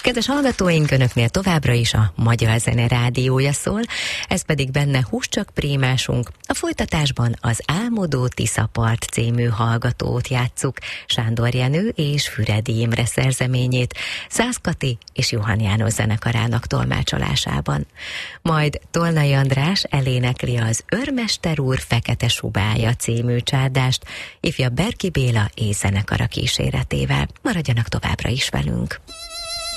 Kedves hallgatóink, önöknél továbbra is a Magyar Zene rádiója szól, ez pedig benne Húscsak Prémásunk. A folytatásban az Álmodó Tiszapart című hallgatót játsszuk, Sándor Jenő és Füredi Imre szerzeményét, Szász Kati és Johann János zenekarának tolmácsolásában. Majd Tolnai András elénekli az Őrmester úr fekete subája című csárdást, ifjabb Berki Béla és zenekara kíséretével. Maradjanak továbbra is velünk.